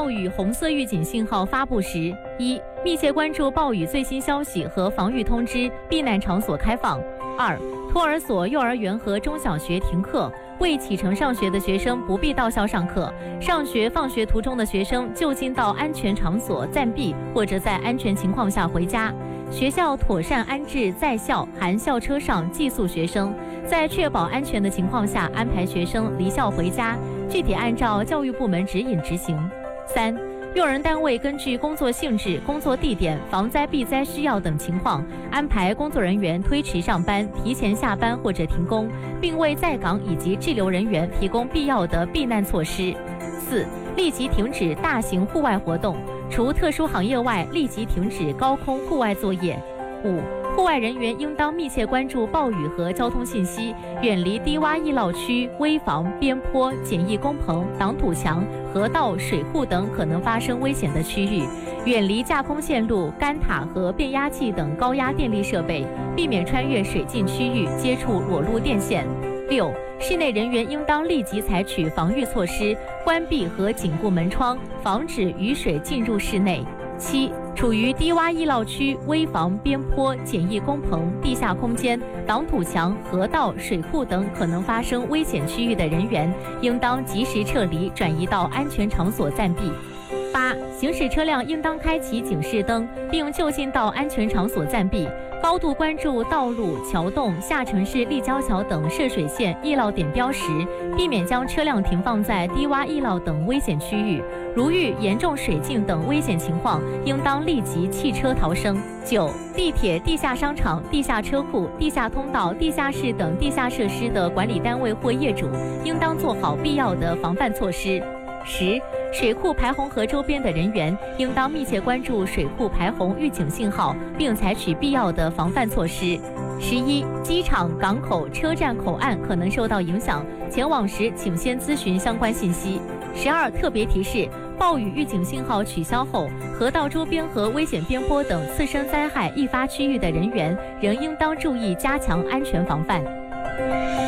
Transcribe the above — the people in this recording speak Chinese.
暴雨红色预警信号发布时：一、密切关注暴雨最新消息和防御通知，避难场所开放；二、托儿所、幼儿园和中小学停课，未启程上学的学生不必到校上课；上学、放学途中的学生就近到安全场所暂避，或者在安全情况下回家。学校妥善安置在校含校车上寄宿学生，在确保安全的情况下安排学生离校回家，具体按照教育部门指引执行。三、用人单位根据工作性质、工作地点、防灾避灾需要等情况，安排工作人员推迟上班、提前下班或者停工，并为在岗以及滞留人员提供必要的避难措施。四、立即停止大型户外活动，除特殊行业外，立即停止高空户外作业。五、户外人员应当密切关注暴雨和交通信息，远离低洼易涝区、危房、边坡、简易工棚、挡土墙、河道、水库等可能发生危险的区域，远离架空线路、干塔和变压器等高压电力设备，避免穿越水浸区域，接触裸露电线。六、室内人员应当立即采取防御措施，关闭和紧固门窗，防止雨水进入室内。七、处于低洼易涝区、危房、边坡、简易工棚、地下空间、挡土墙、河道、水库等可能发生危险区域的人员，应当及时撤离，转移到安全场所暂避。八、行驶车辆应当开启警示灯，并就近到安全场所暂避，高度关注道路、桥洞、下沉式立交桥等涉水线、易涝点标识，避免将车辆停放在低洼易涝等危险区域。如遇严重水浸等危险情况，应当立即弃车逃生。九、地铁、地下商场、地下车库、地下通道、地下室等地下设施的管理单位或业主，应当做好必要的防范措施。十、水库排洪河周边的人员应当密切关注水库排洪预警信号，并采取必要的防范措施。11、机场、港口、车站口岸可能受到影响，前往时请先咨询相关信息。12、特别提示：暴雨预警信号取消后，河道周边和危险边坡等次生灾害易发区域的人员仍应当注意加强安全防范。